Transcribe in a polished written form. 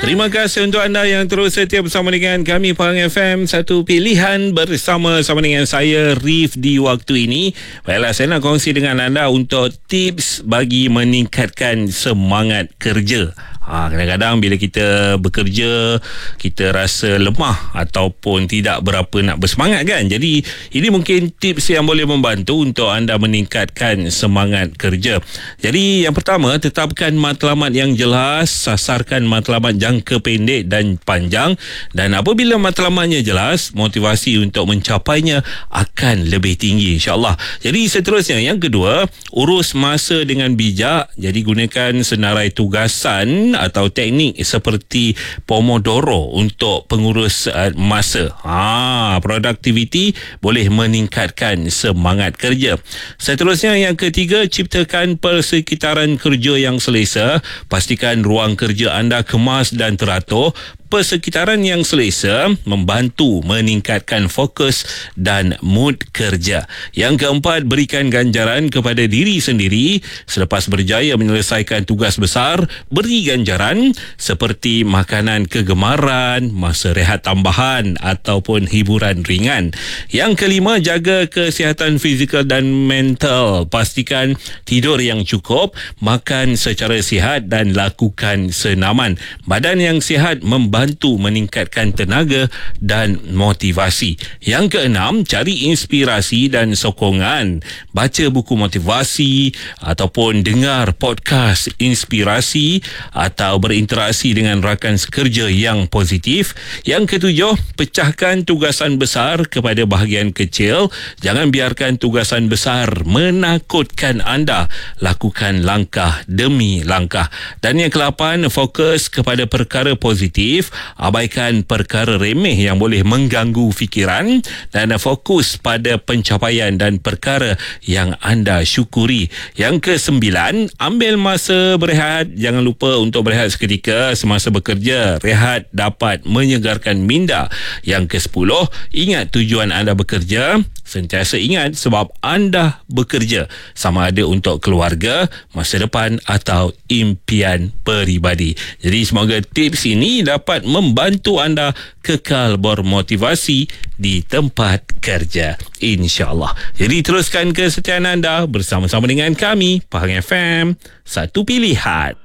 Terima kasih untuk anda yang terus setia bersama dengan kami Pahang FM, satu pilihan bersama dengan saya Rif di waktu ini. Baiklah, saya nak kongsi dengan anda untuk tips bagi meningkatkan semangat kerja. Kadang-kadang bila kita bekerja, kita rasa lemah ataupun tidak berapa nak bersemangat kan. Jadi ini mungkin tips yang boleh membantu untuk anda meningkatkan semangat kerja. Jadi yang pertama, tetapkan matlamat yang jelas, sasarkan matlamat jangka pendek dan panjang, dan apabila matlamatnya jelas, motivasi untuk mencapainya akan lebih tinggi, insyaAllah. Jadi seterusnya, yang kedua, urus masa dengan bijak. Jadi gunakan senarai tugasan atau teknik seperti Pomodoro untuk pengurus masa. Productivity boleh meningkatkan semangat kerja. Seterusnya, yang ketiga, ciptakan persekitaran kerja yang selesa. Pastikan ruang kerja anda kemas dan teratur. Persekitaran yang selesa membantu meningkatkan fokus dan mood kerja. Yang keempat, berikan ganjaran kepada diri sendiri. Selepas berjaya menyelesaikan tugas besar, beri ganjaran seperti makanan kegemaran, masa rehat tambahan ataupun hiburan ringan. Yang kelima, jaga kesihatan fizikal dan mental. Pastikan tidur yang cukup, makan secara sihat dan lakukan senaman. Badan yang sihat membantu meningkatkan tenaga dan motivasi. Yang keenam, cari inspirasi dan sokongan. Baca buku motivasi ataupun dengar podcast inspirasi atau berinteraksi dengan rakan sekerja yang positif. Yang ketujuh, pecahkan tugasan besar kepada bahagian kecil. Jangan biarkan tugasan besar menakutkan anda. Lakukan langkah demi langkah. Dan yang ke-8, fokus kepada perkara positif. Abaikan perkara remeh yang boleh mengganggu fikiran dan fokus pada pencapaian dan perkara yang anda syukuri. Yang ke-9, ambil masa berehat. Jangan lupa untuk berehat seketika semasa bekerja. Rehat dapat menyegarkan minda. Yang ke-10, ingat tujuan anda bekerja. Sentiasa ingat sebab anda bekerja, sama ada untuk keluarga, masa depan atau impian peribadi. Jadi semoga tips ini dapat membantu anda kekal bermotivasi di tempat kerja, insya-Allah. Jadi teruskan kesetiaan anda bersama-sama dengan kami Pahang FM, satu pilihan.